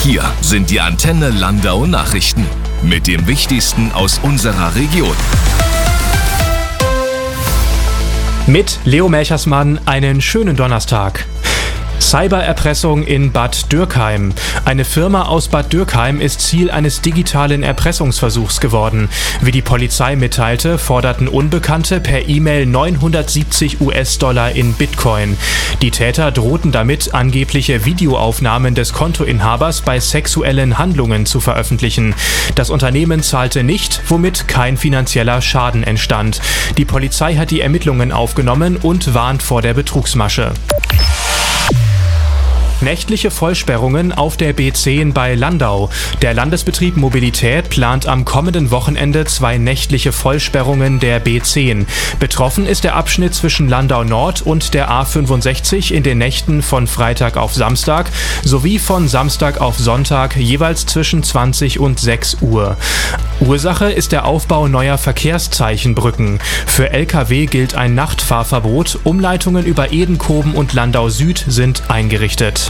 Hier sind die Antenne Landau Nachrichten mit dem Wichtigsten aus unserer Region. Mit Leo Melchersmann einen schönen Donnerstag. Cybererpressung in Bad Dürkheim. Eine Firma aus Bad Dürkheim ist Ziel eines digitalen Erpressungsversuchs geworden. Wie die Polizei mitteilte, forderten Unbekannte per E-Mail 970 US-Dollar in Bitcoin. Die Täter drohten damit, angebliche Videoaufnahmen des Kontoinhabers bei sexuellen Handlungen zu veröffentlichen. Das Unternehmen zahlte nicht, womit kein finanzieller Schaden entstand. Die Polizei hat die Ermittlungen aufgenommen und warnt vor der Betrugsmasche. Nächtliche Vollsperrungen auf der B10 bei Landau. Der Landesbetrieb Mobilität plant am kommenden Wochenende 2 nächtliche Vollsperrungen der B10. Betroffen ist der Abschnitt zwischen Landau Nord und der A65 in den Nächten von Freitag auf Samstag sowie von Samstag auf Sonntag jeweils zwischen 20 und 6 Uhr. Ursache ist der Aufbau neuer Verkehrszeichenbrücken. Für Lkw gilt ein Nachtfahrverbot. Umleitungen über Edenkoben und Landau Süd sind eingerichtet.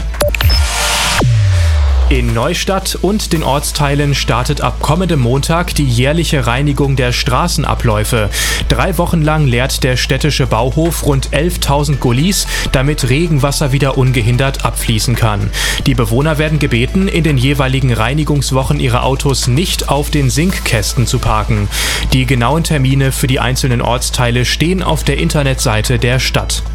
In Neustadt und den Ortsteilen startet ab kommendem Montag die jährliche Reinigung der Straßenabläufe. 3 Wochen lang leert der städtische Bauhof rund 11.000 Gullis, damit Regenwasser wieder ungehindert abfließen kann. Die Bewohner werden gebeten, in den jeweiligen Reinigungswochen ihre Autos nicht auf den Sinkkästen zu parken. Die genauen Termine für die einzelnen Ortsteile stehen auf der Internetseite der Stadt.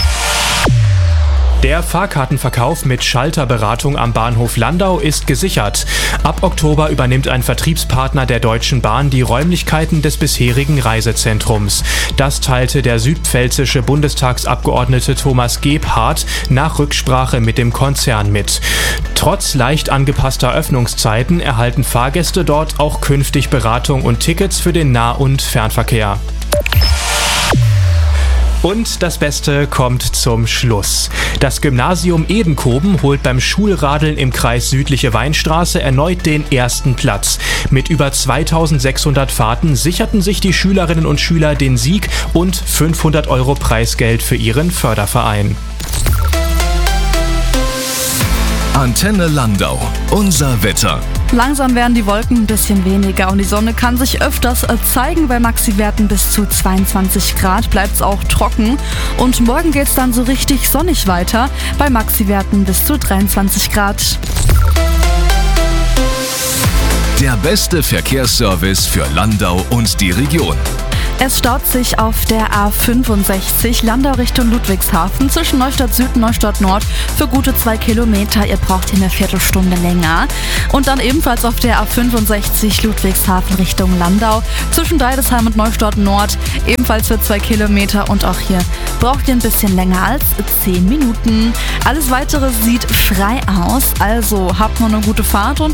Der Fahrkartenverkauf mit Schalterberatung am Bahnhof Landau ist gesichert. Ab Oktober übernimmt ein Vertriebspartner der Deutschen Bahn die Räumlichkeiten des bisherigen Reisezentrums. Das teilte der südpfälzische Bundestagsabgeordnete Thomas Gebhardt nach Rücksprache mit dem Konzern mit. Trotz leicht angepasster Öffnungszeiten erhalten Fahrgäste dort auch künftig Beratung und Tickets für den Nah- und Fernverkehr. Und das Beste kommt zum Schluss. Das Gymnasium Edenkoben holt beim Schulradeln im Kreis Südliche Weinstraße erneut den 1. Platz. Mit über 2600 Fahrten sicherten sich die Schülerinnen und Schüler den Sieg und 500 € Preisgeld für ihren Förderverein. Antenne Landau, unser Wetter. Langsam werden die Wolken ein bisschen weniger und die Sonne kann sich öfters zeigen. Bei Maxi-Werten bis zu 22 Grad bleibt es auch trocken. Und morgen geht es dann so richtig sonnig weiter. Bei Maxi-Werten bis zu 23 Grad. Der beste Verkehrsservice für Landau und die Region. Es staut sich auf der A65 Landau Richtung Ludwigshafen zwischen Neustadt Süd und Neustadt Nord für gute 2 Kilometer. Ihr braucht hier eine Viertelstunde länger. Und dann ebenfalls auf der A65 Ludwigshafen Richtung Landau zwischen Deidesheim und Neustadt Nord ebenfalls für 2 Kilometer. Und auch hier braucht ihr ein bisschen länger als 10 Minuten. Alles Weitere sieht frei aus. Also habt noch eine gute Fahrt und